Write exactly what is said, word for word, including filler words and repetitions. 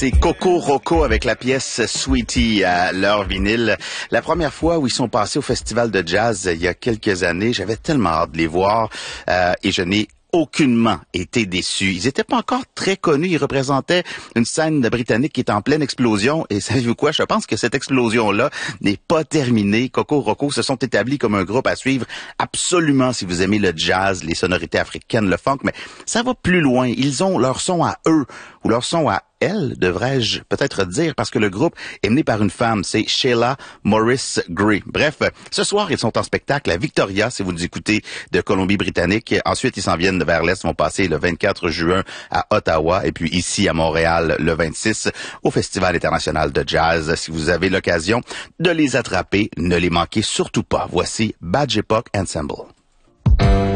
C'est Coco Roco avec la pièce Sweetie à leur vinyle. La première fois où ils sont passés au festival de jazz il y a quelques années, j'avais tellement hâte de les voir euh, et je n'ai aucunement été déçu. Ils étaient pas encore très connus. Ils représentaient une scène britannique qui est en pleine explosion. Et savez-vous quoi? Je pense que cette explosion-là n'est pas terminée. Coco Roco se sont établis comme un groupe à suivre absolument si vous aimez le jazz, les sonorités africaines, le funk. Mais ça va plus loin. Ils ont leur son à eux ou leur son à elle, devrais-je peut-être dire, parce que le groupe est mené par une femme, c'est Sheila Morris Gray. Bref, ce soir, ils sont en spectacle à Victoria, si vous nous écoutez de Colombie-Britannique. Ensuite, ils s'en viennent vers l'Est, vont passer le vingt-quatre juin à Ottawa, et puis ici à Montréal, le vingt-six, au Festival international de jazz. Si vous avez l'occasion de les attraper, ne les manquez surtout pas. Voici Badge Epoch Ensemble.